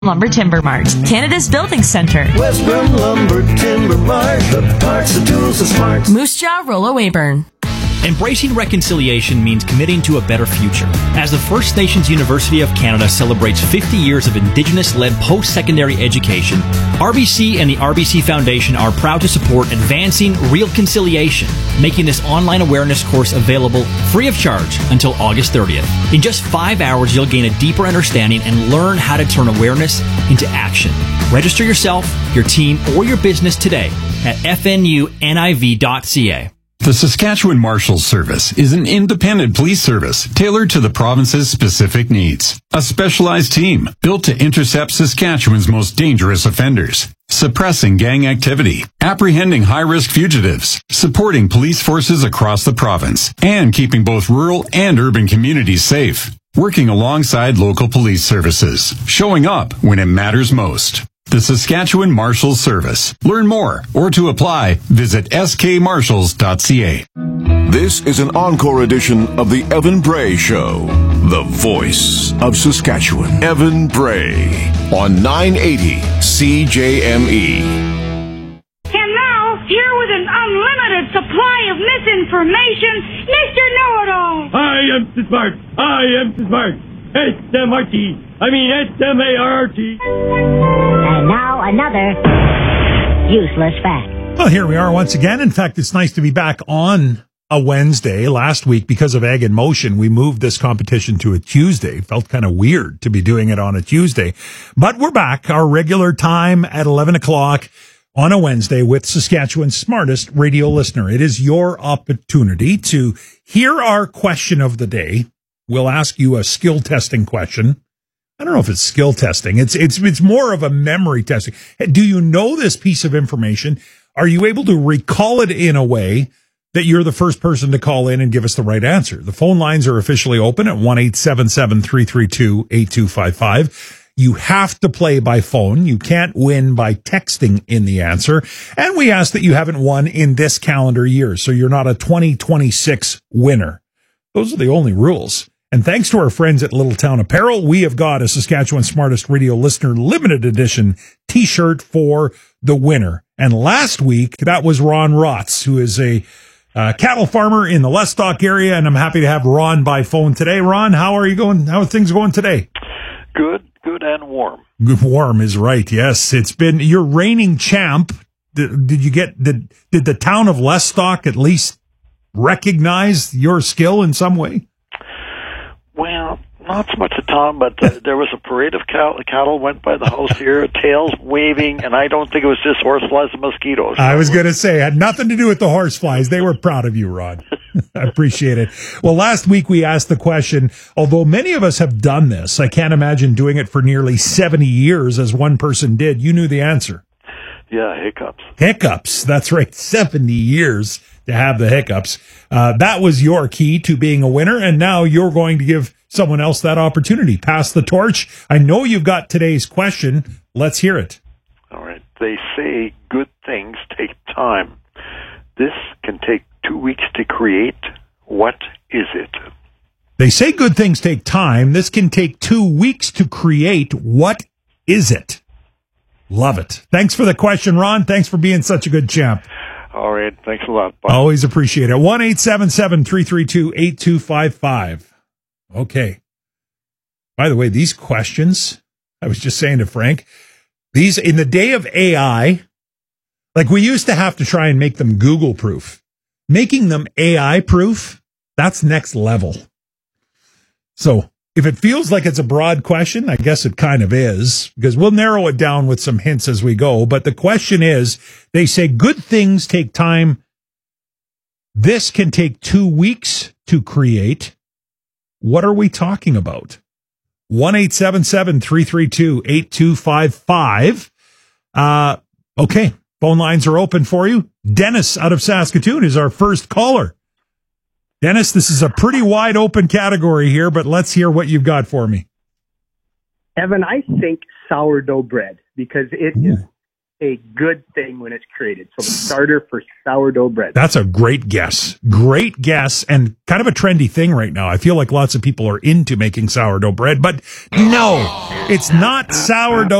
Lumber Timber Mart, Canada's building center. Westbound Lumber Timber Mart, the parts, the tools, the smarts. Moose Jaw, Rollo Weyburn. Embracing reconciliation means committing to a better future. As the First Nations University of Canada celebrates 50 years of Indigenous-led post-secondary education, RBC and the RBC Foundation are proud to support advancing reconciliation, making this online awareness course available free of charge until August 30th. In just 5 hours, you'll gain a deeper understanding and learn how to turn awareness into action. Register yourself, your team, or your business today at fnuniv.ca. The Saskatchewan Marshals Service is an independent police service tailored to the province's specific needs. A specialized team built to intercept Saskatchewan's most dangerous offenders, suppressing gang activity, apprehending high-risk fugitives, supporting police forces across the province, and keeping both rural and urban communities safe. Working alongside local police services, showing up when it matters most. The Saskatchewan Marshals Service. Learn more or to apply, visit skmarshals.ca. This is an encore edition of the Evan Bray Show, the voice of Saskatchewan. Evan Bray on 980 CJME. And now, here with an unlimited supply of misinformation, Mr. Know-It-All. I am smart. S-M-A-R-T. And now another useless fact. Well, here we are once again. In fact, it's nice to be back on a Wednesday. Last week, because of Egg in Motion, we moved this competition to a Tuesday. Felt kind of weird to be doing it on a Tuesday. But we're back, our regular time at 11 o'clock on a Wednesday with Saskatchewan's smartest radio listener. It is your opportunity to hear our question of the day. We'll ask you a skill testing question. I don't know if it's skill testing. It's more of a memory testing. Do you know this piece of information? Are you able to recall it in a way that you're the first person to call in and give us the right answer? The phone lines are officially open at 1-877-332-8255. You have to play by phone. You can't win by texting in the answer. And we ask that you haven't won in this calendar year, so you're not a 2026 winner. Those are the only rules. And thanks to our friends at Little Town Apparel, we have got a Saskatchewan Smartest Radio Listener limited edition T-shirt for the winner. And last week, that was Ron Rotz, who is a cattle farmer in the Lestock area, and I'm happy to have Ron by phone today. Ron, how are you going? How are things going today? Good and warm. Warm is right, yes. It's been your reigning champ. Did the town of Lestock at least recognize your skill in some way? Well, not so much the town, but there was a parade of cattle went by the house here, tails waving, and I don't think it was just horseflies and mosquitoes. I was going to say, it had nothing to do with the horseflies. They were proud of you, Rod. I appreciate it. Well, last week we asked the question, although many of us have done this, I can't imagine doing it for nearly 70 years as one person did. You knew the answer. Yeah, hiccups. Hiccups. That's right. 70 years to have the hiccups. That was your key to being a winner, and now you're going to give someone else that opportunity. Pass the torch. I know you've got today's question. Let's hear it. All right. They say good things take time. This can take 2 weeks to create. What is it? They say good things take time. This can take 2 weeks to create. What is it? Love it. Thanks for the question, Ron. Thanks for being such a good champ. All right. Thanks a lot. Bye. Always appreciate it. 1-877-332-8255. Okay. By the way, these questions, I was just saying to Frank, these in the day of AI, like we used to have to try and make them Google proof. Making them AI proof, that's next level. So if it feels like it's a broad question, I guess it kind of is, because we'll narrow it down with some hints as we go. But the question is, they say good things take time. This can take 2 weeks to create. What are we talking about? 1-877-332-8255. Okay, phone lines are open for you. Dennis out of Saskatoon is our first caller. Dennis, this is a pretty wide open category here, but let's hear what you've got for me. Evan, I think sourdough bread, because it a good thing when it's created. So the starter for sourdough bread. That's a great guess. Great guess, and kind of a trendy thing right now. I feel like lots of people are into making sourdough bread, but no, it's not sourdough